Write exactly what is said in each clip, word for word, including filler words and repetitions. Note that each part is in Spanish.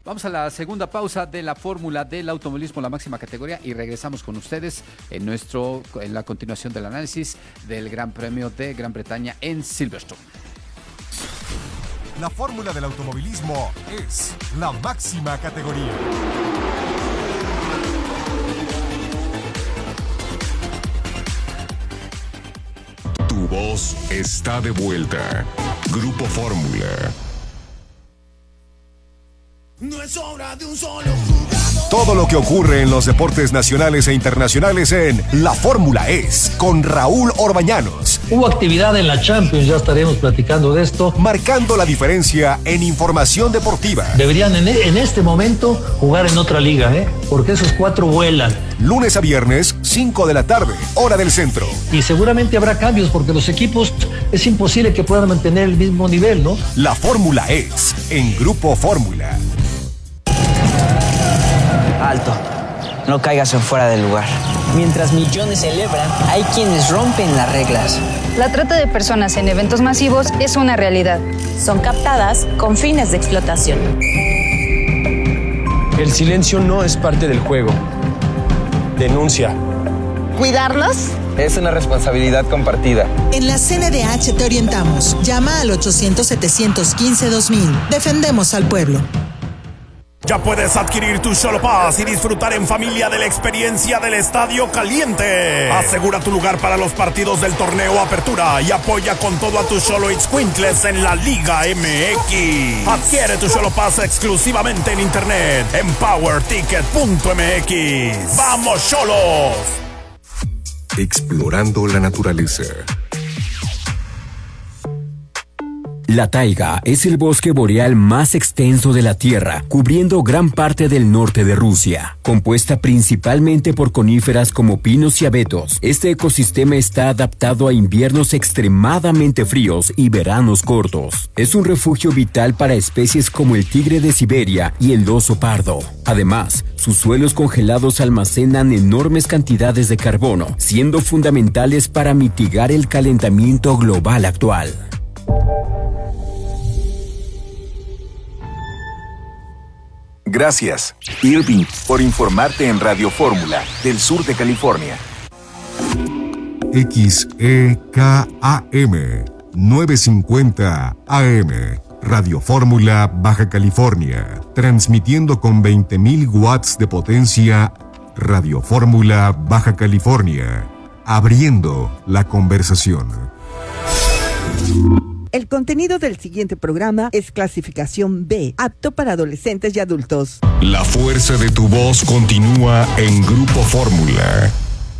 Vamos a la segunda pausa de la fórmula del automovilismo, la máxima categoría, y regresamos con ustedes en nuestro en la continuación del análisis del Gran Premio de Gran Bretaña en Silverstone. La fórmula del automovilismo es la máxima categoría. Tu voz está de vuelta. Grupo Fórmula. No es obra de un solo jugador. Todo lo que ocurre en los deportes nacionales e internacionales en La Fórmula Es con Raúl Orbañanos. Hubo actividad en la Champions, ya estaremos platicando de esto. Marcando la diferencia en información deportiva. Deberían en, en este momento jugar en otra liga, ¿eh? Porque esos cuatro vuelan. Lunes a viernes, cinco de la tarde, hora del centro. Y seguramente habrá cambios porque los equipos es imposible que puedan mantener el mismo nivel, ¿no? La Fórmula Es en Grupo Fórmula. Alto, no caigas en fuera del lugar. Mientras millones celebran, hay quienes rompen las reglas. La trata de personas en eventos masivos es una realidad. Son captadas con fines de explotación. El silencio no es parte del juego. Denuncia. ¿Cuidarlos? Es una responsabilidad compartida. En la C N D H te orientamos. Llama al ochocientos, setecientos quince, dos mil. Defendemos al pueblo. Ya puedes adquirir tu Xolo Pass y disfrutar en familia de la experiencia del Estadio Caliente. Asegura tu lugar para los partidos del torneo Apertura y apoya con todo a tus Xolo Ixcuintles en la Liga M X. Adquiere tu Xolo Pass exclusivamente en internet en power ticket punto m x. ¡Vamos, Xolos! Explorando la naturaleza. La taiga es el bosque boreal más extenso de la Tierra, cubriendo gran parte del norte de Rusia. Compuesta principalmente por coníferas como pinos y abetos, este ecosistema está adaptado a inviernos extremadamente fríos y veranos cortos. Es un refugio vital para especies como el tigre de Siberia y el oso pardo. Además, sus suelos congelados almacenan enormes cantidades de carbono, siendo fundamentales para mitigar el calentamiento global actual. Gracias, Irving, por informarte en Radio Fórmula del sur de California. X E K A M novecientos cincuenta A M, Radio Fórmula, Baja California, transmitiendo con veinte mil watts de potencia. Radio Fórmula, Baja California, abriendo la conversación. El contenido del siguiente programa es clasificación B, apto para adolescentes y adultos. La fuerza de tu voz continúa en Grupo Fórmula.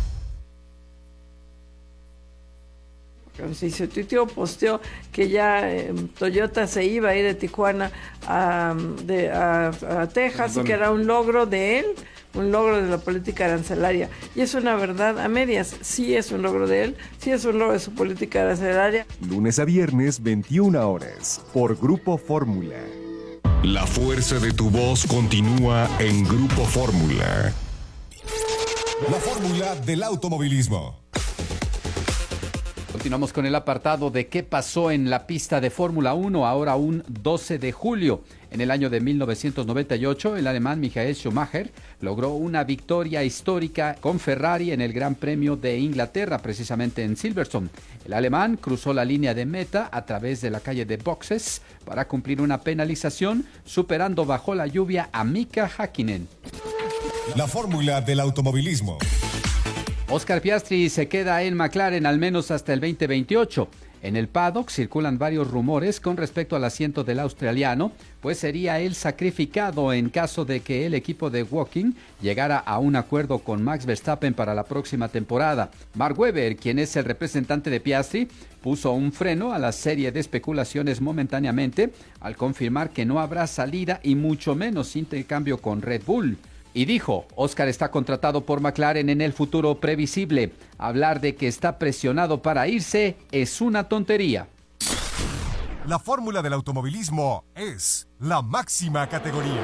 Si su tío posteó que ya eh, Toyota se iba a ir de Tijuana a, de, a, a Texas, y que era un logro de él, un logro de la política arancelaria. Y es una verdad a medias. Sí es un logro de él, sí es un logro de su política arancelaria. Lunes a viernes, veintiuna horas, por Grupo Fórmula. La fuerza de tu voz continúa en Grupo Fórmula. La fórmula del automovilismo. Continuamos con el apartado de qué pasó en la pista de Fórmula uno, ahora un doce de julio. En el año de mil novecientos noventa y ocho, el alemán Michael Schumacher logró una victoria histórica con Ferrari en el Gran Premio de Inglaterra, precisamente en Silverstone. El alemán cruzó la línea de meta a través de la calle de boxes para cumplir una penalización, superando bajo la lluvia a Mika Häkkinen. La fórmula del automovilismo. Oscar Piastri se queda en McLaren al menos hasta el veinte veintiocho. En el paddock circulan varios rumores con respecto al asiento del australiano, pues sería él sacrificado en caso de que el equipo de Woking llegara a un acuerdo con Max Verstappen para la próxima temporada. Mark Webber, quien es el representante de Piastri, puso un freno a la serie de especulaciones momentáneamente al confirmar que no habrá salida y mucho menos intercambio con Red Bull. Y dijo, Oscar está contratado por McLaren en el futuro previsible. Hablar de que está presionado para irse es una tontería. La fórmula del automovilismo es la máxima categoría.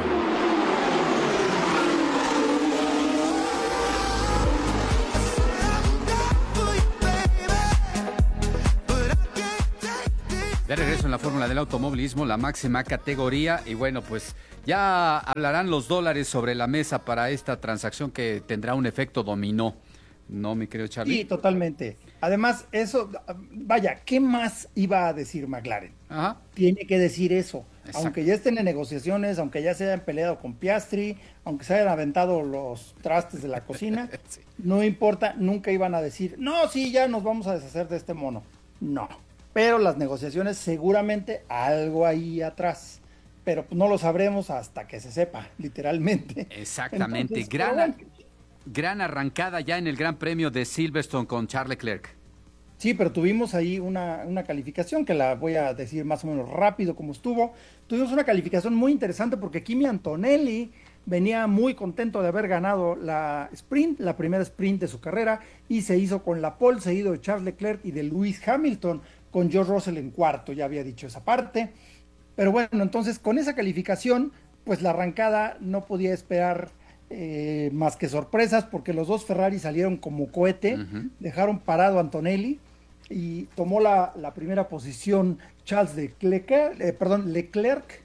De regreso en la fórmula del automovilismo, la máxima categoría. Y bueno, pues ya hablarán los dólares sobre la mesa para esta transacción que tendrá un efecto dominó. ¿No, mi querido Charlie? Sí, totalmente. Además, eso, vaya, ¿qué más iba a decir McLaren? Ajá. Tiene que decir eso. Exacto. Aunque ya estén en negociaciones, aunque ya se hayan peleado con Piastri, aunque se hayan aventado los trastes de la cocina, sí. No importa, nunca iban a decir, no, sí, ya nos vamos a deshacer de este mono. No. Pero las negociaciones seguramente algo ahí atrás. Pero no lo sabremos hasta que se sepa, literalmente. Exactamente. Entonces, gran, gran arrancada ya en el Gran Premio de Silverstone con Charles Leclerc. Sí, pero tuvimos ahí una, una calificación que la voy a decir más o menos rápido como estuvo. Tuvimos una calificación muy interesante porque Kimi Antonelli venía muy contento de haber ganado la sprint, la primera sprint de su carrera, y se hizo con la pole, seguido de Charles Leclerc y de Lewis Hamilton, con George Russell en cuarto, ya había dicho esa parte. Pero bueno, entonces con esa calificación, pues la arrancada no podía esperar eh, más que sorpresas, porque los dos Ferrari salieron como cohete, uh-huh. Dejaron parado a Antonelli, y tomó la, la primera posición Charles de Leclerc, eh, perdón, Leclerc,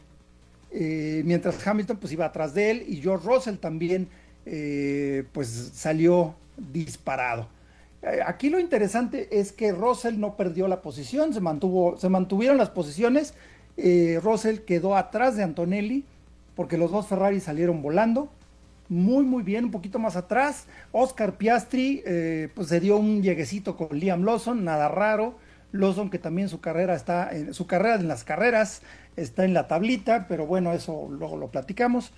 eh, mientras Hamilton pues iba atrás de él, y George Russell también eh, pues salió disparado. Eh, aquí lo interesante es que Russell no perdió la posición, se mantuvo, se mantuvieron las posiciones. eh, Russell quedó atrás de Antonelli, porque los dos Ferrari salieron volando muy muy bien, un poquito más atrás. Oscar Piastri eh, pues se dio un lleguecito con Liam Lawson, nada raro. Lawson, que también su carrera está en su carrera en las carreras está en la tablita, pero bueno, eso luego lo platicamos.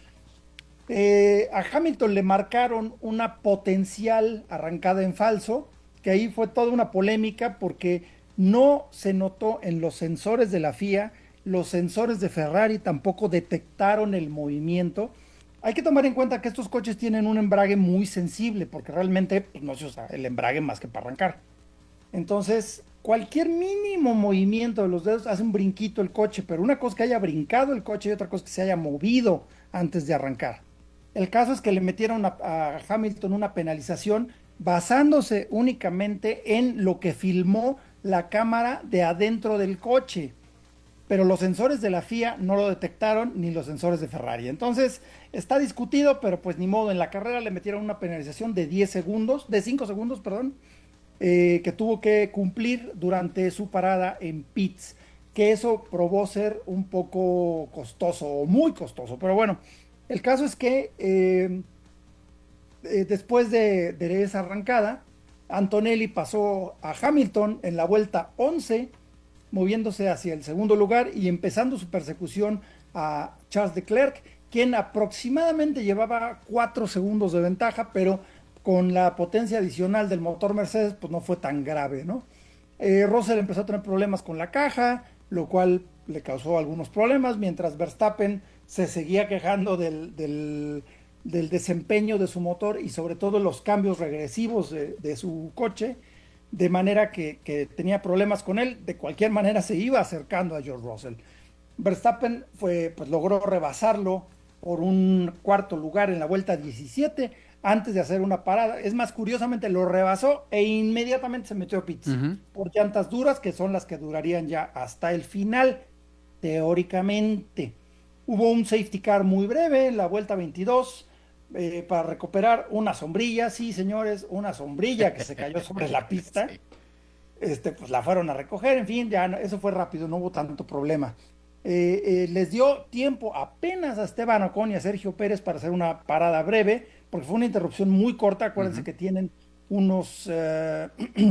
Eh, a Hamilton le marcaron una potencial arrancada en falso, que ahí fue toda una polémica porque no se notó en los sensores de la F I A, los sensores de Ferrari tampoco detectaron el movimiento. Hay que tomar en cuenta que estos coches tienen un embrague muy sensible, porque realmente pues, no se usa el embrague más que para arrancar. Entonces, cualquier mínimo movimiento de los dedos hace un brinquito el coche, pero una cosa es que haya brincado el coche y otra cosa es que se haya movido antes de arrancar. El caso es que le metieron a, a Hamilton una penalización basándose únicamente en lo que filmó la cámara de adentro del coche. Pero los sensores de la F I A no lo detectaron, ni los sensores de Ferrari. Entonces, está discutido, pero pues ni modo. En la carrera le metieron una penalización de diez segundos, de cinco segundos, perdón, eh, que tuvo que cumplir durante su parada en pits, que eso probó ser un poco costoso, o muy costoso. Pero bueno, el caso es que eh, eh, después de, de esa arrancada, Antonelli pasó a Hamilton en la vuelta once, moviéndose hacia el segundo lugar y empezando su persecución a Charles Leclerc, quien aproximadamente llevaba cuatro segundos de ventaja, pero con la potencia adicional del motor Mercedes, pues no fue tan grave, ¿no? Eh, Russell empezó a tener problemas con la caja, lo cual le causó algunos problemas, mientras Verstappen se seguía quejando del, del, del desempeño de su motor y sobre todo los cambios regresivos de, de su coche, de manera que, que tenía problemas con él. De cualquier manera se iba acercando a George Russell. Verstappen fue, pues logró rebasarlo por un cuarto lugar en la vuelta diecisiete antes de hacer una parada. Es más, curiosamente lo rebasó e inmediatamente se metió a pits, uh-huh. por llantas duras, que son las que durarían ya hasta el final, teóricamente. Hubo un safety car muy breve en la vuelta veintidós, Eh, para recuperar una sombrilla, sí señores, una sombrilla que se cayó sobre la pista, sí. este, pues la fueron a recoger, en fin, ya no, eso fue rápido, no hubo tanto problema. Eh, eh, les dio tiempo apenas a Esteban Ocon y a Sergio Pérez para hacer una parada breve, porque fue una interrupción muy corta. Acuérdense uh-huh. que tienen unos, uh,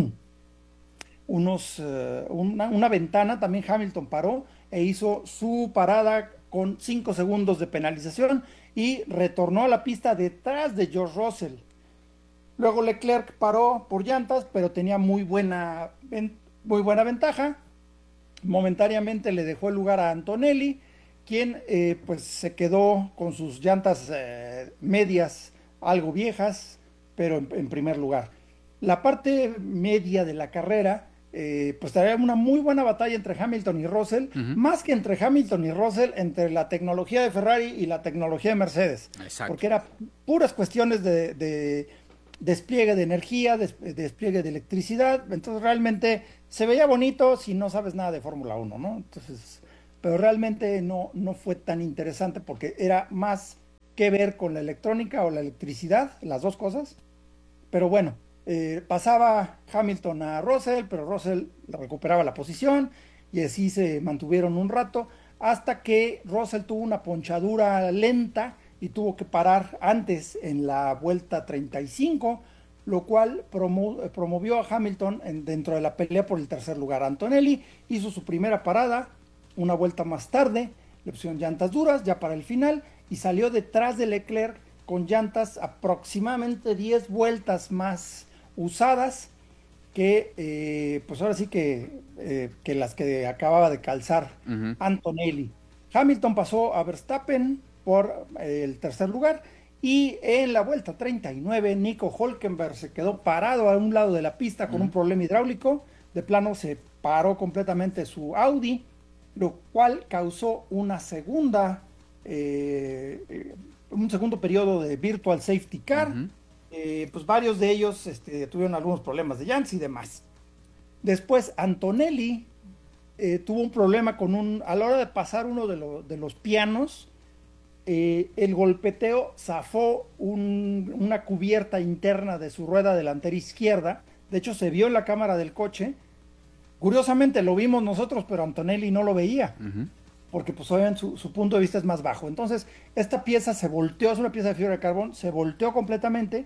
unos uh, una, una ventana. También Hamilton paró e hizo su parada con cinco segundos de penalización y retornó a la pista detrás de George Russell. Luego Leclerc paró por llantas, pero tenía muy buena, muy buena ventaja. Momentáneamente le dejó el lugar a Antonelli, quien eh, pues se quedó con sus llantas eh, medias algo viejas, pero en, en primer lugar. La parte media de la carrera Eh, pues traía una muy buena batalla entre Hamilton y Russell, uh-huh. más que entre Hamilton y Russell, entre la tecnología de Ferrari y la tecnología de Mercedes. Exacto. Porque eran puras cuestiones de, de, despliegue de energía, des, despliegue de electricidad. Entonces realmente se veía bonito si no sabes nada de Fórmula uno, ¿no? Entonces, pero realmente no, no fue tan interesante porque era más que ver con la electrónica o la electricidad, las dos cosas. Pero bueno, eh, pasaba Hamilton a Russell, pero Russell recuperaba la posición y así se mantuvieron un rato hasta que Russell tuvo una ponchadura lenta y tuvo que parar antes en la vuelta treinta y cinco, lo cual promo promovió a Hamilton en, dentro de la pelea por el tercer lugar. Antonelli hizo su primera parada una vuelta más tarde, le pusieron llantas duras ya para el final y salió detrás de Leclerc con llantas aproximadamente diez vueltas más usadas que eh, pues ahora sí que, eh, que las que acababa de calzar uh-huh. Antonelli. Hamilton pasó a Verstappen por eh, el tercer lugar y en la vuelta treinta y nueve Nico Hülkenberg se quedó parado a un lado de la pista con uh-huh. un problema hidráulico, de plano se paró completamente su Audi, lo cual causó una segunda eh, eh, un segundo periodo de virtual safety car. Uh-huh. eh, pues varios de ellos este, tuvieron algunos problemas de llantas y demás. Después Antonelli eh, tuvo un problema con un a la hora de pasar uno de, lo, de los pianos, eh, el golpeteo zafó un, una cubierta interna de su rueda delantera izquierda. De hecho se vio en la cámara del coche. Curiosamente lo vimos nosotros, pero Antonelli no lo veía, uh-huh. porque pues obviamente su, su punto de vista es más bajo. Entonces esta pieza se volteó, es una pieza de fibra de carbón, se volteó completamente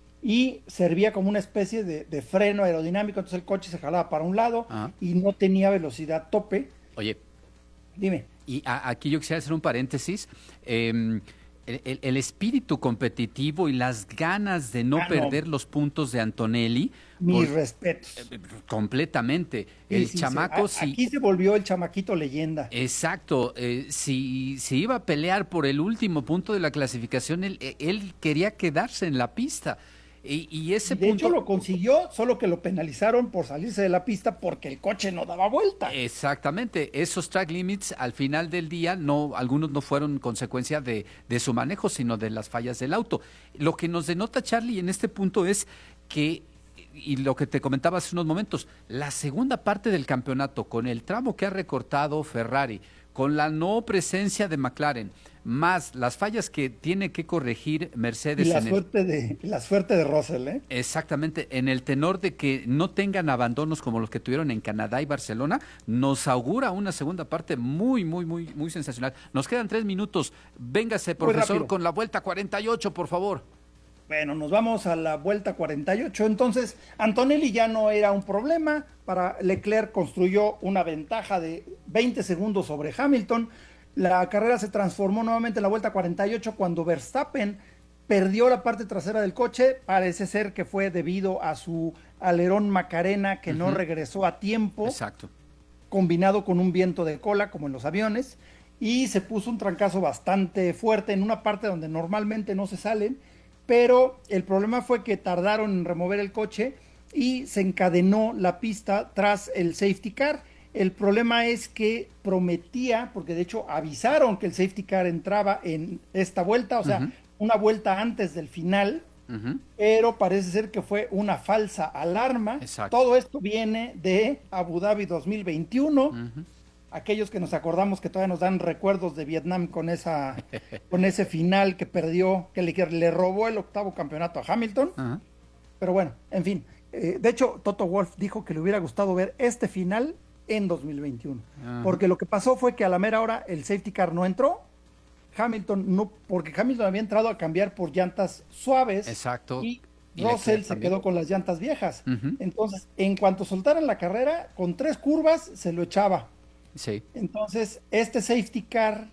y servía como una especie de, de freno aerodinámico. Entonces el coche se jalaba para un lado uh-huh. y no tenía velocidad tope. Oye, dime. Y a, aquí yo quisiera hacer un paréntesis. Eh, el, el, el espíritu competitivo y las ganas de no, ah, no. perder los puntos de Antonelli. Mis por, respetos. Eh, completamente. Sí, el sí, chamaco sí. Aquí sí, se volvió el chamaquito leyenda. Exacto. Eh, si, si iba a pelear por el último punto de la clasificación, él, él quería quedarse en la pista. Y, y ese de punto... hecho lo consiguió, solo que lo penalizaron por salirse de la pista porque el coche no daba vuelta. Exactamente, esos track limits al final del día, no, algunos no fueron consecuencia de, de su manejo, sino de las fallas del auto. Lo que nos denota, Charlie, en este punto es que, y lo que te comentaba hace unos momentos, la segunda parte del campeonato, con el tramo que ha recortado Ferrari, con la no presencia de McLaren, más las fallas que tiene que corregir Mercedes. Y la, en suerte, el... de, la suerte de Russell, ¿eh? Exactamente, en el tenor de que no tengan abandonos como los que tuvieron en Canadá y Barcelona, nos augura una segunda parte muy, muy, muy, muy sensacional. Nos quedan tres minutos. Véngase, profesor, con la vuelta cuarenta y ocho, por favor. Bueno, nos vamos a la vuelta cuarenta y ocho. Entonces, Antonelli ya no era un problema. Para Leclerc construyó una ventaja de veinte segundos sobre Hamilton. La carrera se transformó nuevamente en la vuelta cuarenta y ocho cuando Verstappen perdió la parte trasera del coche. Parece ser que fue debido a su alerón Macarena que uh-huh. no regresó a tiempo. Exacto. Combinado con un viento de cola como en los aviones. Y se puso un trancazo bastante fuerte en una parte donde normalmente no se salen. Pero el problema fue que tardaron en remover el coche y se encadenó la pista tras el safety car. El problema es que prometía, porque de hecho avisaron que el safety car entraba en esta vuelta, o sea, uh-huh. una vuelta antes del final, uh-huh. pero parece ser que fue una falsa alarma. Exacto. Todo esto viene de Abu Dhabi dos mil veintiuno. Uh-huh. Aquellos que nos acordamos que todavía nos dan recuerdos de Vietnam con esa con ese final que perdió, que le, que le robó el octavo campeonato a Hamilton. Uh-huh. Pero bueno, en fin. Eh, de hecho, Toto Wolff dijo que le hubiera gustado ver este final en dos mil veintiuno. Uh-huh. Porque lo que pasó fue que a la mera hora el safety car no entró. Hamilton no, porque Hamilton había entrado a cambiar por llantas suaves. Exacto. Y Russell se quedó con las llantas viejas. Uh-huh. Entonces, en cuanto soltaran la carrera, con tres curvas se lo echaba. Sí. Entonces, este safety car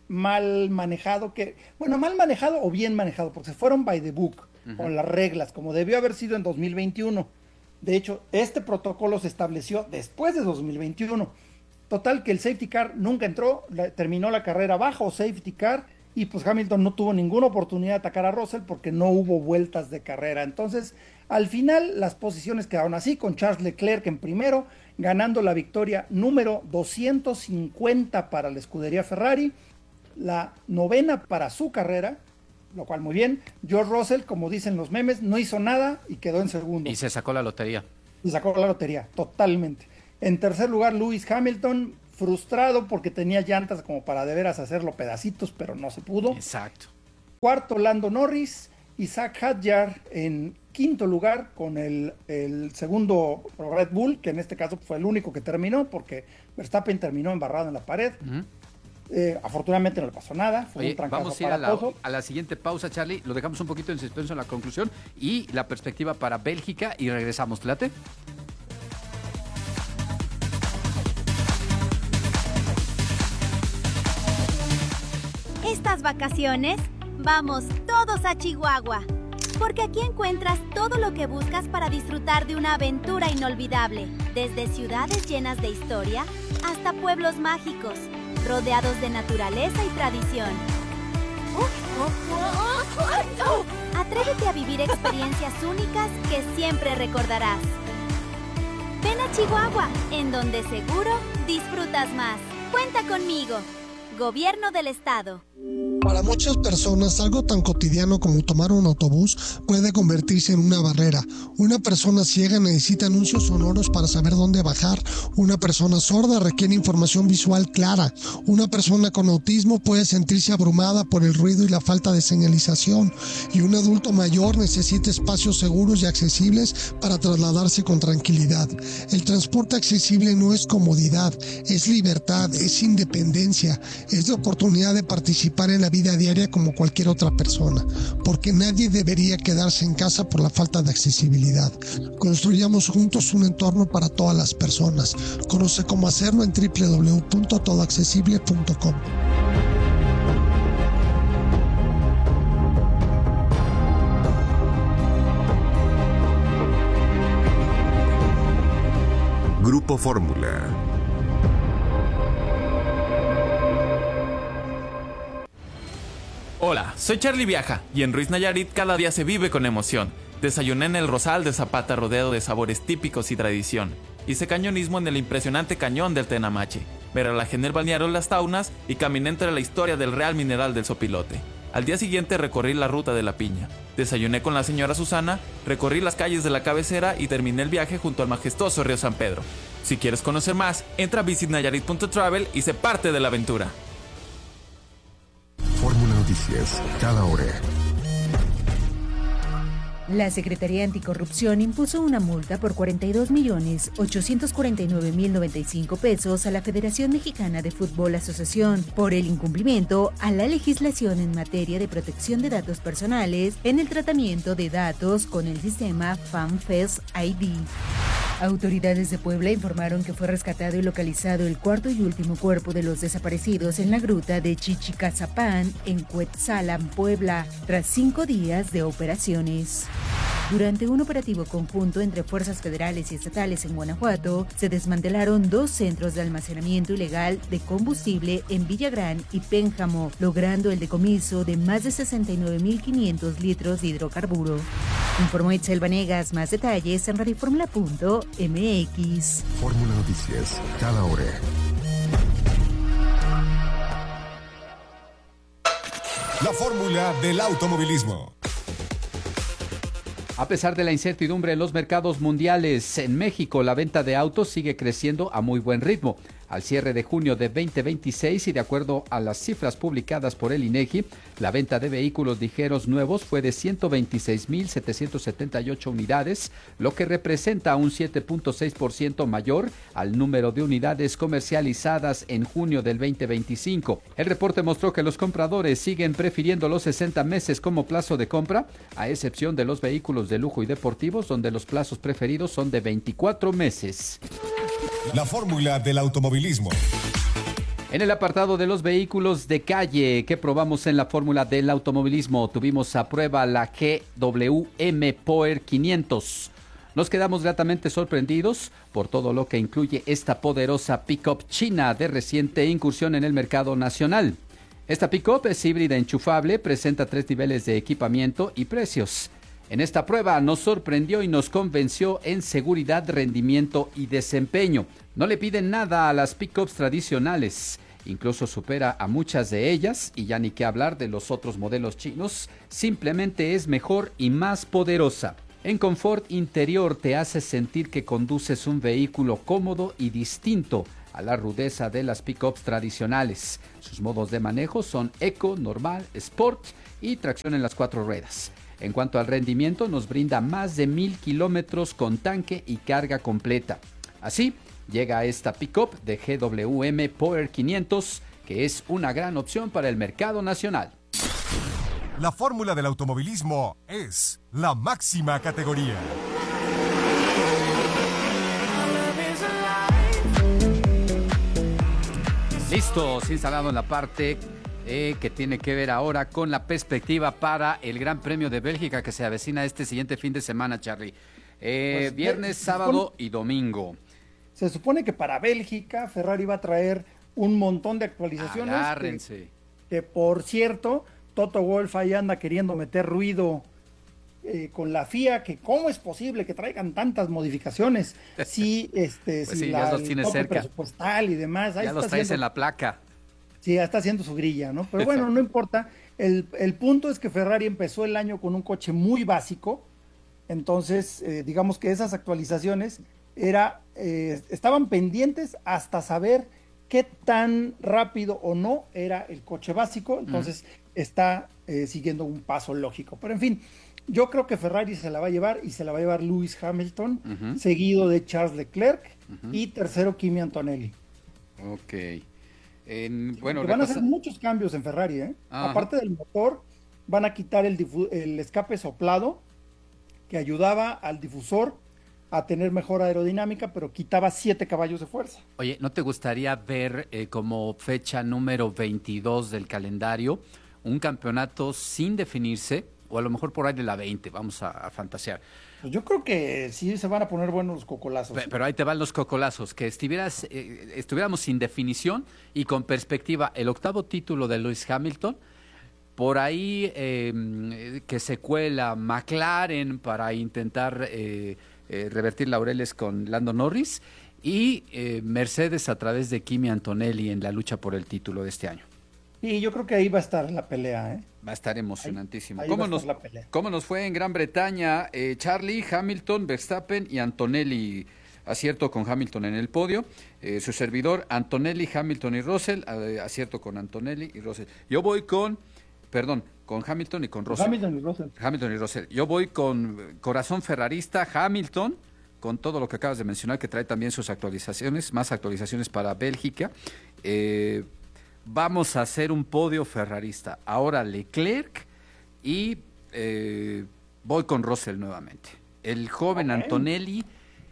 mal manejado, que bueno, mal manejado o bien manejado, porque se fueron by the book, uh-huh. con las reglas, como debió haber sido en dos mil veintiuno. De hecho, este protocolo se estableció después de dos mil veintiuno. Total que el safety car nunca entró, la, terminó la carrera bajo safety car y pues Hamilton no tuvo ninguna oportunidad de atacar a Russell porque no hubo vueltas de carrera. Entonces, al final las posiciones quedaron así, con Charles Leclerc en primero, ganando la victoria número doscientos cincuenta para la escudería Ferrari, la novena para su carrera, lo cual muy bien. George Russell, como dicen los memes, no hizo nada y quedó en segundo. Y se sacó la lotería. Y sacó la lotería, totalmente. En tercer lugar, Lewis Hamilton, frustrado porque tenía llantas como para de veras hacerlo pedacitos, pero no se pudo. Exacto. Cuarto, Lando Norris. Isaac Hadjar en quinto lugar con el, el segundo Red Bull, que en este caso fue el único que terminó, porque Verstappen terminó embarrado en la pared. Uh-huh. Eh, afortunadamente no le pasó nada. Fue Oye, un trancazo vamos a ir a la, aparatoso. a la siguiente pausa, Charlie. Lo dejamos un poquito en suspenso en la conclusión y la perspectiva para Bélgica y regresamos. ¿Te late? Estas vacaciones, vamos todos a Chihuahua, porque aquí encuentras todo lo que buscas para disfrutar de una aventura inolvidable, desde ciudades llenas de historia hasta pueblos mágicos, rodeados de naturaleza y tradición. Atrévete a vivir experiencias únicas que siempre recordarás. Ven a Chihuahua, en donde seguro disfrutas más. Cuenta conmigo. Gobierno del Estado. Para muchas personas, algo tan cotidiano como tomar un autobús puede convertirse en una barrera. Una persona ciega necesita anuncios sonoros para saber dónde bajar. Una persona sorda requiere información visual clara. Una persona con autismo puede sentirse abrumada por el ruido y la falta de señalización. Y un adulto mayor necesita espacios seguros y accesibles para trasladarse con tranquilidad. El transporte accesible no es comodidad, es libertad, es independencia, es la oportunidad de participar en la vida diaria como cualquier otra persona, porque nadie debería quedarse en casa por la falta de accesibilidad. Construyamos juntos un entorno para todas las personas. Conoce cómo hacerlo en doble u doble u doble u punto todo accesible punto com. Grupo Fórmula. Hola, soy Charlie Viaja y en Ruiz Nayarit cada día se vive con emoción. Desayuné en el Rosal de Zapata rodeado de sabores típicos y tradición. Hice cañonismo en el impresionante cañón del Tenamache. Me relajé en el balneario Las Taunas y caminé entre la historia del Real Mineral del Sopilote. Al día siguiente recorrí la ruta de la Piña. Desayuné con la señora Susana, recorrí las calles de la cabecera y terminé el viaje junto al majestuoso río San Pedro. Si quieres conocer más, entra a visit nayarit punto travel y sé parte de la aventura. Fórmula Noticias, cada hora. La Secretaría Anticorrupción impuso una multa por cuarenta y dos millones ochocientos cuarenta y nueve mil noventa y cinco pesos a la Federación Mexicana de Fútbol Asociación por el incumplimiento a la legislación en materia de protección de datos personales en el tratamiento de datos con el sistema FAMFES I D. Autoridades de Puebla informaron que fue rescatado y localizado el cuarto y último cuerpo de los desaparecidos en la gruta de Chichicazapán, en Cuetzalan, Puebla, tras cinco días de operaciones. Durante un operativo conjunto entre fuerzas federales y estatales en Guanajuato, se desmantelaron dos centros de almacenamiento ilegal de combustible en Villagrán y Pénjamo, logrando el decomiso de más de sesenta y nueve mil quinientos litros de hidrocarburo. Informó Itzel Vanegas. Más detalles en radioformula punto m x. Fórmula Noticias, cada hora. La fórmula del automovilismo. A pesar de la incertidumbre en los mercados mundiales, en México la venta de autos sigue creciendo a muy buen ritmo. Al cierre de junio de veinte veintiséis y de acuerdo a las cifras publicadas por el INEGI, la venta de vehículos ligeros nuevos fue de ciento veintiséis mil setecientos setenta y ocho unidades, lo que representa un siete punto seis por ciento mayor al número de unidades comercializadas en junio del veinte veinticinco. El reporte mostró que los compradores siguen prefiriendo los sesenta meses como plazo de compra, a excepción de los vehículos de lujo y deportivos, donde los plazos preferidos son de veinticuatro meses. La fórmula del automovilismo. En el apartado de los vehículos de calle que probamos en la fórmula del automovilismo, tuvimos a prueba la G W M Power quinientos. Nos quedamos gratamente sorprendidos por todo lo que incluye esta poderosa pick-up china de reciente incursión en el mercado nacional. Esta pick-up es híbrida enchufable, presenta tres niveles de equipamiento y precios. En esta prueba nos sorprendió y nos convenció en seguridad, rendimiento y desempeño. No le piden nada a las pick-ups tradicionales. incluso supera a muchas de ellas, y ya ni qué hablar de los otros modelos chinos, simplemente es mejor y más poderosa. En confort interior te hace sentir que conduces un vehículo cómodo y distinto a la rudeza de las pickups tradicionales. Sus modos de manejo son Eco, Normal, Sport y tracción en las cuatro ruedas. En cuanto al rendimiento, nos brinda más de mil kilómetros con tanque y carga completa. Así, llega esta pickup de G W M Power quinientos, que es una gran opción para el mercado nacional. La fórmula del automovilismo es la máxima categoría. Listos, instalado en la parte eh, que tiene que ver ahora con la perspectiva para el Gran Premio de Bélgica que se avecina este siguiente fin de semana, Charlie. Eh, pues, viernes, se sábado supone, y domingo. Se supone que para Bélgica Ferrari va a traer un montón de actualizaciones. Agárrense. Que, que por cierto, Toto Wolff ahí anda queriendo meter ruido eh, con la F I A, que cómo es posible que traigan tantas modificaciones si este pues si sí, la, ya los tienes cerca, presupuestal y demás. Ahí ya los traes haciendo, en la placa. Sí, ya está haciendo su grilla, ¿no? Pero bueno, no importa. El, el punto es que Ferrari empezó el año con un coche muy básico, entonces eh, digamos que esas actualizaciones era eh, estaban pendientes hasta saber qué tan rápido o no era el coche básico, entonces mm. está eh, siguiendo un paso lógico. Pero en fin, yo creo que Ferrari se la va a llevar y se la va a llevar Lewis Hamilton, uh-huh. seguido de Charles Leclerc uh-huh. y tercero Kimi Antonelli. Ok. En, bueno, van repasa... a hacer muchos cambios en Ferrari, ¿eh? Aparte del motor, van a quitar el, difu- el escape soplado que ayudaba al difusor a tener mejor aerodinámica, pero quitaba siete caballos de fuerza. Oye, ¿no te gustaría ver eh, como fecha número veintidós del calendario un campeonato sin definirse? O a lo mejor por ahí de la veinte, vamos a, a fantasear. Pues yo creo que sí se van a poner buenos los cocolazos. Pero, pero ahí te van los cocolazos, que estuvieras, eh, estuviéramos sin definición y con perspectiva. El octavo título de Lewis Hamilton, por ahí eh, que se cuela McLaren para intentar eh, eh, revertir laureles con Lando Norris, y eh, Mercedes a través de Kimi Antonelli en la lucha por el título de este año. Y yo creo que ahí va a estar la pelea, ¿eh? Va a estar emocionantísimo. Ahí, ahí ¿Cómo, va a nos, estar la pelea. ¿Cómo nos fue en Gran Bretaña? Eh, Charlie, Hamilton, Verstappen y Antonelli. Acierto con Hamilton en el podio. Eh, su servidor, Antonelli, Hamilton y Russell. Eh, acierto con Antonelli y Russell. Yo voy con, perdón, con Hamilton y con Russell. Hamilton y Russell. Hamilton y Russell. Yo voy con corazón ferrarista, Hamilton, con todo lo que acabas de mencionar, que trae también sus actualizaciones, más actualizaciones para Bélgica. Eh... Vamos a hacer un podio ferrarista. Ahora Leclerc y eh, voy con Russell nuevamente. El joven okay. Antonelli,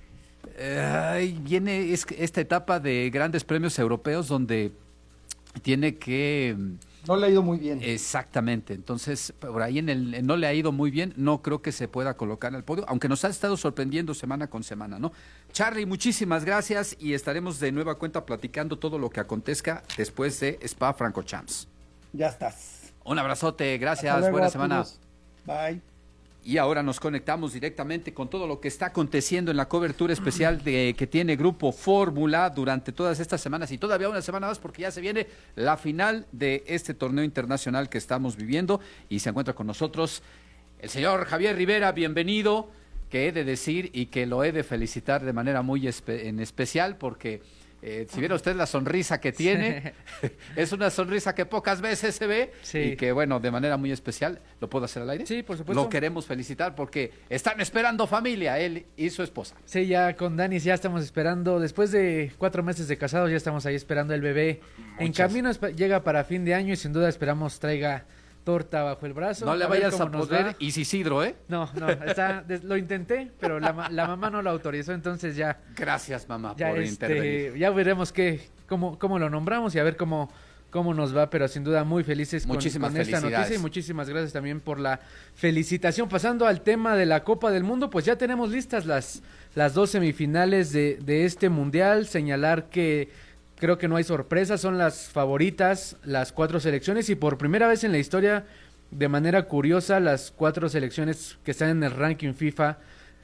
eh, viene es, esta etapa de grandes premios europeos donde tiene que... No le ha ido muy bien. Exactamente, entonces por ahí en el no le ha ido muy bien, no creo que se pueda colocar al podio, aunque nos ha estado sorprendiendo semana con semana, ¿no? Charlie, muchísimas gracias y estaremos de nueva cuenta platicando todo lo que acontezca después de Spa-Francorchamps. Ya estás. Un abrazote, gracias, buena semana. Bye. Y ahora nos conectamos directamente con todo lo que está aconteciendo en la cobertura especial de que tiene Grupo Fórmula durante todas estas semanas y todavía una semana más porque ya se viene la final de este torneo internacional que estamos viviendo y se encuentra con nosotros el señor Javier Rivera, bienvenido, que he de decir y que lo he de felicitar de manera muy espe- en especial porque... Eh, si viera usted la sonrisa que tiene, sí. Es una sonrisa que pocas veces se ve sí. Y que, bueno, de manera muy especial, ¿lo puedo hacer al aire? Sí, por supuesto. Lo queremos felicitar porque están esperando familia, él y su esposa. Sí, ya con Danis ya estamos esperando, después de cuatro meses de casados, ya estamos ahí esperando el bebé. Muchas. En camino llega para fin de año y sin duda esperamos traiga torta bajo el brazo. No le vayas a poder Isidro, ¿eh? No, no, está, lo intenté, pero la, la mamá no lo autorizó, entonces ya... Gracias, mamá, ya por este, intervenir. Ya veremos qué, cómo, cómo lo nombramos y a ver cómo, cómo nos va, pero sin duda muy felices con, con esta noticia y muchísimas gracias también por la felicitación. Pasando al tema de la Copa del Mundo, pues ya tenemos listas las, las dos semifinales de, de este Mundial. Señalar que... Creo que no hay sorpresas, son las favoritas, las cuatro selecciones y por primera vez en la historia, de manera curiosa, las cuatro selecciones que están en el ranking FIFA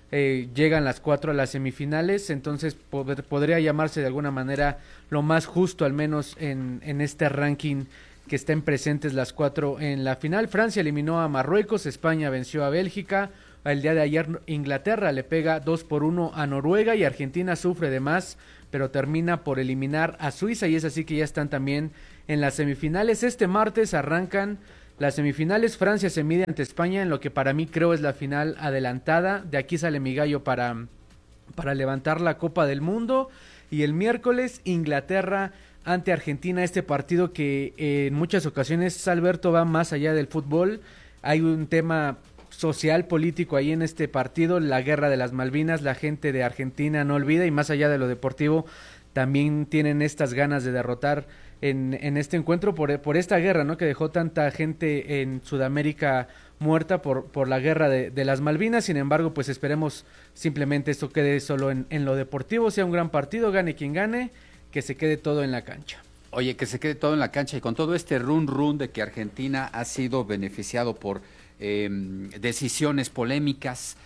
eh, llegan las cuatro a las semifinales, entonces pod- podría llamarse de alguna manera lo más justo, al menos en, en este ranking, que estén presentes las cuatro en la final. Francia eliminó a Marruecos, España venció a Bélgica, el día de ayer Inglaterra le pega dos por uno a Noruega y Argentina sufre de más, pero termina por eliminar a Suiza, y es así que ya están también en las semifinales. Este martes arrancan las semifinales. Francia se mide ante España en lo que para mí creo es la final adelantada. De aquí sale mi gallo para, para levantar la Copa del Mundo. Y el miércoles Inglaterra ante Argentina, este partido que eh, en muchas ocasiones, Alberto, va más allá del fútbol. Hay un tema social, político ahí en este partido, la guerra de las Malvinas. La gente de Argentina no olvida, y más allá de lo deportivo también tienen estas ganas de derrotar en, en este encuentro por, por esta guerra, ¿no?, que dejó tanta gente en Sudamérica muerta por, por la guerra de, de las Malvinas. Sin embargo, pues esperemos simplemente esto quede solo en, en lo deportivo, sea un gran partido, gane quien gane, que se quede todo en la cancha. Oye, que se quede todo en la cancha, y con todo este run run de que Argentina ha sido beneficiado por eh, decisiones polémicas,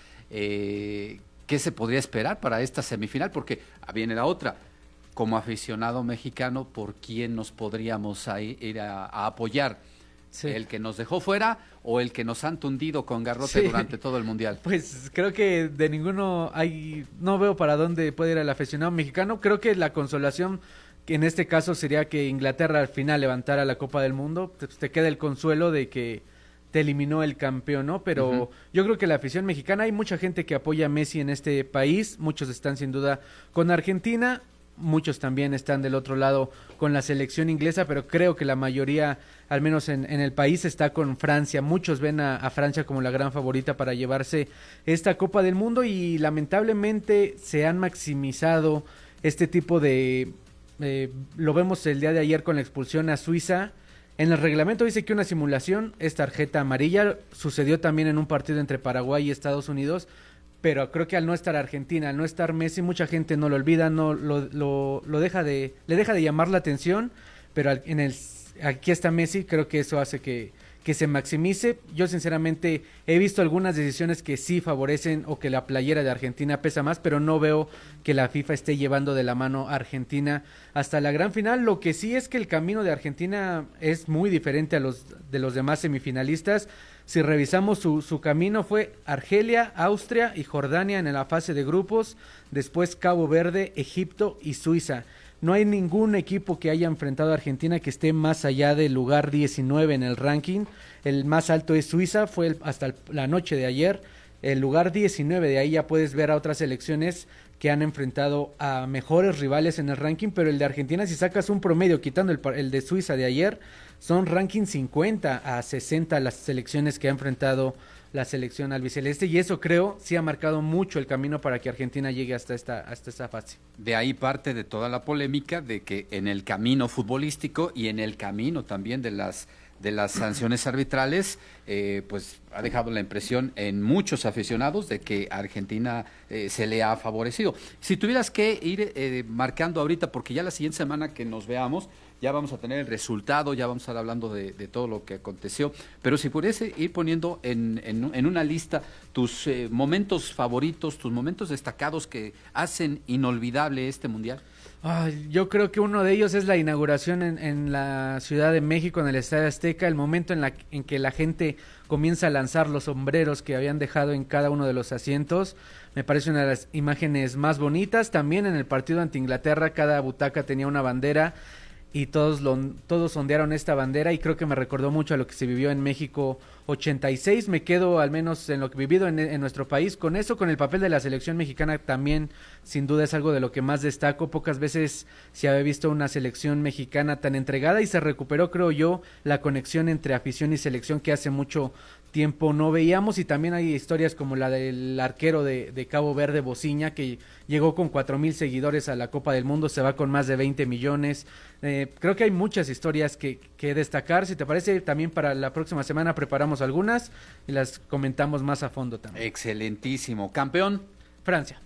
eh, ¿qué se podría esperar para esta semifinal? Porque viene la otra. Como aficionado mexicano, ¿por quién nos podríamos a ir a, a apoyar? Sí. ¿El que nos dejó fuera o el que nos han tundido con garrote sí. durante todo el mundial? Pues creo que de ninguno hay, no veo para dónde puede ir el aficionado mexicano. Creo que la consolación que en este caso sería que Inglaterra al final levantara la Copa del Mundo. Te, te queda el consuelo de que te eliminó el campeón, ¿no? Pero uh-huh. yo creo que la afición mexicana, hay mucha gente que apoya a Messi en este país, muchos están sin duda con Argentina. Muchos también están del otro lado con la selección inglesa, pero creo que la mayoría, al menos en, en el país, está con Francia. Muchos ven a, a Francia como la gran favorita para llevarse esta Copa del Mundo, y lamentablemente se han maximizado este tipo de... Eh, lo vemos el día de ayer con la expulsión a Suiza. En el reglamento dice que una simulación es tarjeta amarilla. Sucedió también en un partido entre Paraguay y Estados Unidos, pero creo que al no estar Argentina, al no estar Messi, mucha gente no lo olvida, no lo, lo, lo deja de, le deja de llamar la atención, pero al, en el, aquí está Messi, creo que eso hace que, que se maximice. Yo sinceramente he visto algunas decisiones que sí favorecen, o que la playera de Argentina pesa más, pero no veo que la FIFA esté llevando de la mano a Argentina hasta la gran final. Lo que sí es que el camino de Argentina es muy diferente a los de los demás semifinalistas. Si revisamos su, su camino, fue Argelia, Austria y Jordania en la fase de grupos, después Cabo Verde, Egipto y Suiza. No hay ningún equipo que haya enfrentado a Argentina que esté más allá del lugar diecinueve en el ranking. El más alto es Suiza, fue el, hasta el, la noche de ayer, el lugar diecinueve. De ahí ya puedes ver a otras selecciones que han enfrentado a mejores rivales en el ranking, pero el de Argentina, si sacas un promedio quitando el, el de Suiza de ayer, son ranking cincuenta a sesenta las selecciones que ha enfrentado la selección albiceleste, y eso creo sí ha marcado mucho el camino para que Argentina llegue hasta esta, hasta esta fase. De ahí parte de toda la polémica de que en el camino futbolístico y en el camino también de las de las sanciones arbitrales, eh, pues ha dejado la impresión en muchos aficionados de que a Argentina eh, se le ha favorecido. Si tuvieras que ir eh, marcando ahorita, porque ya la siguiente semana que nos veamos, ya vamos a tener el resultado, ya vamos a estar hablando de, de todo lo que aconteció, pero si pudiese ir poniendo en, en, en una lista tus eh, momentos favoritos, tus momentos destacados que hacen inolvidable este Mundial. Ay, yo creo que uno de ellos es la inauguración en, en la Ciudad de México, en el Estadio Azteca, el momento en, la, en que la gente comienza a lanzar los sombreros que habían dejado en cada uno de los asientos. Me parece una de las imágenes más bonitas. También en el partido ante Inglaterra, cada butaca tenía una bandera, y todos lo, todos ondearon esta bandera, y creo que me recordó mucho a lo que se vivió en México ochenta y seis. Me quedo al menos en lo que he vivido en, en nuestro país con eso, con el papel de la selección mexicana también, sin duda es algo de lo que más destaco. Pocas veces se había visto una selección mexicana tan entregada, y se recuperó, creo yo, la conexión entre afición y selección que hace mucho tiempo no veíamos. Y también hay historias como la del arquero de, de Cabo Verde, Bociña, que llegó con cuatro mil seguidores a la Copa del Mundo, se va con más de veinte millones. Eh, creo que hay muchas historias que, que destacar. Si te parece, también para la próxima semana preparamos algunas y las comentamos más a fondo también. Excelentísimo. ¿Campeón? Francia.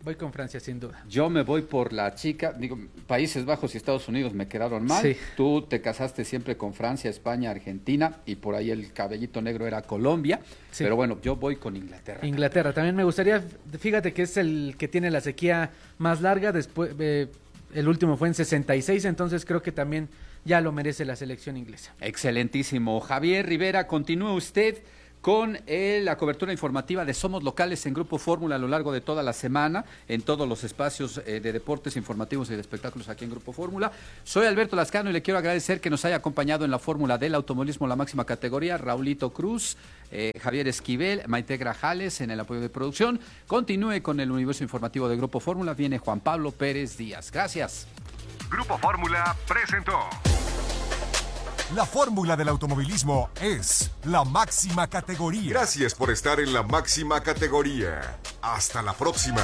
Voy con Francia, sin duda. Yo me voy por la chica, digo, Países Bajos y Estados Unidos me quedaron mal. Sí. Tú te casaste siempre con Francia, España, Argentina, y por ahí el cabellito negro era Colombia. Sí. Pero bueno, yo voy con Inglaterra. Inglaterra, también me gustaría, fíjate que es el que tiene la sequía más larga, después eh, el último fue en sesenta y seis, entonces creo que también ya lo merece la selección inglesa. Excelentísimo. Javier Rivera, continúe usted con eh, la cobertura informativa de Somos Locales en Grupo Fórmula a lo largo de toda la semana, en todos los espacios eh, de deportes informativos y de espectáculos aquí en Grupo Fórmula. Soy Alberto Lascano y le quiero agradecer que nos haya acompañado en la fórmula del automovilismo, la máxima categoría, Raulito Cruz, eh, Javier Esquivel, Maite Grajales en el apoyo de producción. Continúe con el universo informativo de Grupo Fórmula, viene Juan Pablo Pérez Díaz. Gracias. Grupo Fórmula presentó. La fórmula del automovilismo es la máxima categoría. Gracias por estar en la máxima categoría. Hasta la próxima.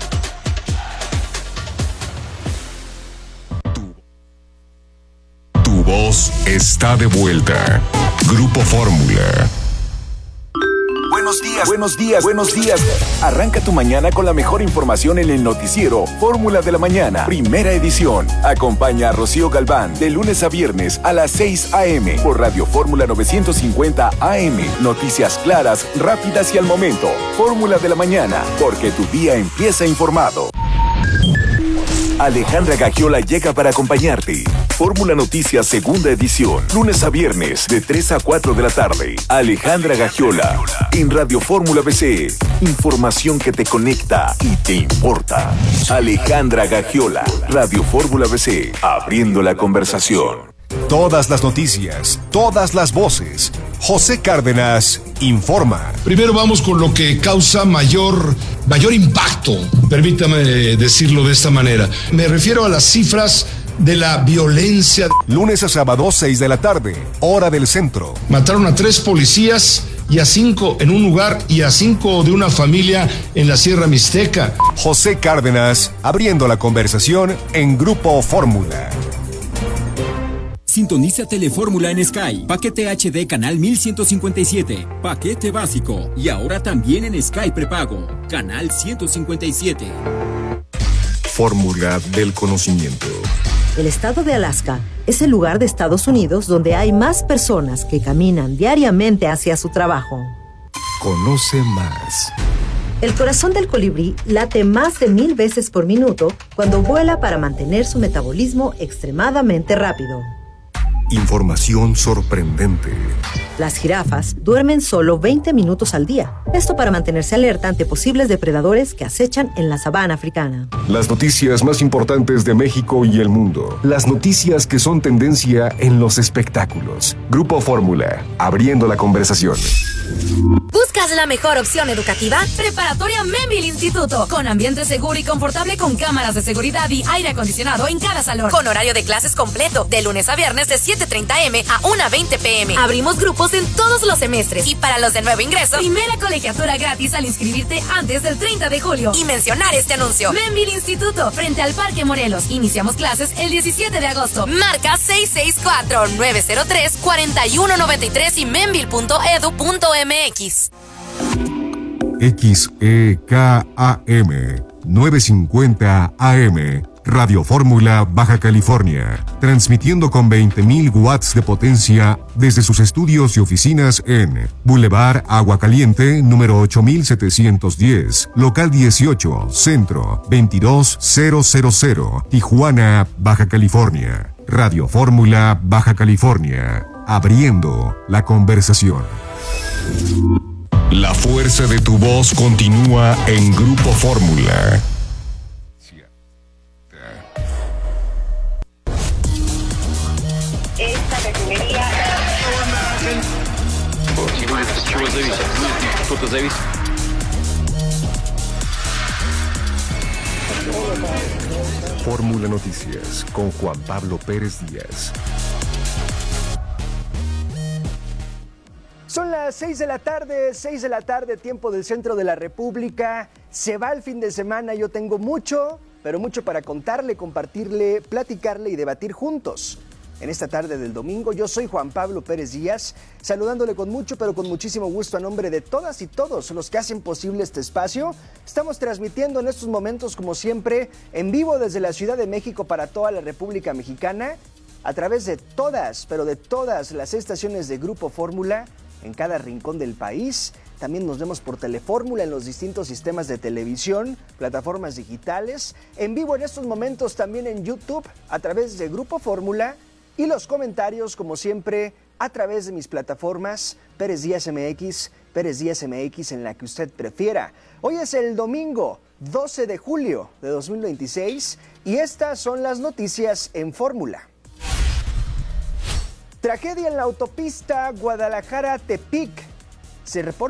Tu, tu voz está de vuelta. Grupo Fórmula. Buenos días, buenos días, buenos días. Arranca tu mañana con la mejor información en el noticiero Fórmula de la Mañana, primera edición. Acompaña a Rocío Galván de lunes a viernes a las seis a.m. por Radio Fórmula novecientos cincuenta A M. Noticias claras, rápidas y al momento. Fórmula de la Mañana, porque tu día empieza informado. Alejandra Gagiola llega para acompañarte. Fórmula Noticias segunda edición, lunes a viernes de tres a cuatro de la tarde. Alejandra Gagiola en Radio Fórmula B C. Información que te conecta y te importa. Alejandra Gagiola, Radio Fórmula B C, abriendo la conversación. Todas las noticias, todas las voces. José Cárdenas informa. Primero vamos con lo que causa mayor, mayor impacto, permítame decirlo de esta manera. Me refiero a las cifras de la violencia. Lunes a sábado, seis de la tarde, hora del centro. Mataron a tres policías y a cinco en un lugar y a cinco de una familia en la Sierra Mixteca. José Cárdenas, abriendo la conversación en Grupo Fórmula. Sintoniza Telefórmula en Sky. Paquete H D canal mil ciento cincuenta y siete. Paquete básico. Y ahora también en Sky prepago. Canal ciento cincuenta y siete. Fórmula del conocimiento. El estado de Alaska es el lugar de Estados Unidos donde hay más personas que caminan diariamente hacia su trabajo. Conoce más. El corazón del colibrí late más de mil veces por minuto cuando vuela para mantener su metabolismo extremadamente rápido. Información sorprendente. Las jirafas duermen solo veinte minutos al día. Esto para mantenerse alerta ante posibles depredadores que acechan en la sabana africana. Las noticias más importantes de México y el mundo. Las noticias que son tendencia en los espectáculos. Grupo Fórmula, abriendo la conversación. ¿Buscas la mejor opción educativa? Preparatoria Membil Instituto, con ambiente seguro y confortable con cámaras de seguridad y aire acondicionado en cada salón. Con horario de clases completo, de lunes a viernes de siete treinta a eme a una veinte pe eme. Abrimos grupos en todos los semestres y para los de nuevo ingreso, primera colegiatura gratis al inscribirte antes del treinta de julio. Y mencionar este anuncio. Membil Instituto, frente al Parque Morelos. Iniciamos clases el diecisiete de agosto. Marca seis seis cuatro, nueve cero tres, cuatro uno nueve tres y membil punto edu punto eme equis. X E K A M novecientos cincuenta A M, Radio Fórmula Baja California, transmitiendo con veinte mil watts de potencia desde sus estudios y oficinas en Boulevard Agua Caliente, número ocho mil setecientos diez, local dieciocho, Centro, veintidós mil, Tijuana, Baja California. Radio Fórmula Baja California, abriendo la conversación. La fuerza de tu voz continúa en Grupo Fórmula. Esta refinería... Fórmula Noticias con Juan Pablo Pérez Díaz. Son las seis de la tarde, seis de la tarde, tiempo del centro de la República. Se va el fin de semana, yo tengo mucho, pero mucho para contarle, compartirle, platicarle y debatir juntos. en esta tarde del domingo. Yo soy Juan Pablo Pérez Díaz, saludándole con mucho, pero con muchísimo gusto a nombre de todas y todos los que hacen posible este espacio. Estamos transmitiendo en estos momentos, como siempre, en vivo desde la Ciudad de México para toda la República Mexicana, a través de todas, pero de todas las estaciones de Grupo Fórmula en cada rincón del país. También nos vemos por Telefórmula en los distintos sistemas de televisión, plataformas digitales, en vivo en estos momentos también en YouTube a través de Grupo Fórmula y los comentarios, como siempre, a través de mis plataformas Pérez Díaz M X, Pérez Díaz M X en la que usted prefiera. Hoy es el domingo doce de julio de dos mil veintiséis y estas son las noticias en Fórmula. Tragedia en la autopista Guadalajara-Tepic. Se reporta